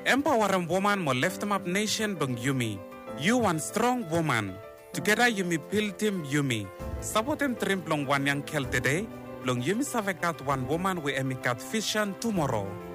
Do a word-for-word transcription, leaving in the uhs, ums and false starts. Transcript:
Empowering woman mo lift up nation bang Yumi. You one strong woman. Together Yumi build him Yumi. Sabotem trim long one young kel today. Long Yumi savekat one woman we emikat vision tomorrow.